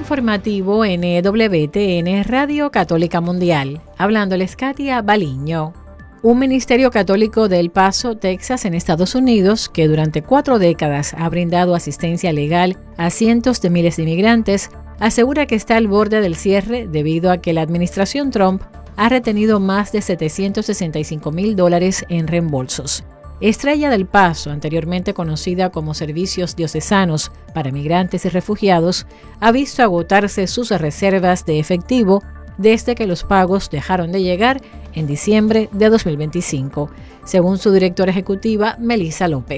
informativo NWTN Radio Católica Mundial. Hablándoles Katia Baliño. Un ministerio católico de El Paso, Texas, en Estados Unidos, que durante 4 décadas ha brindado asistencia legal a cientos de miles de inmigrantes, asegura que está al borde del cierre debido a que la administración Trump ha retenido más de $765,000 en reembolsos. Estrella del Paso, anteriormente conocida como Servicios Diocesanos para Migrantes y Refugiados, ha visto agotarse sus reservas de efectivo desde que los pagos dejaron de llegar en diciembre de 2025, según su directora ejecutiva, Melissa López.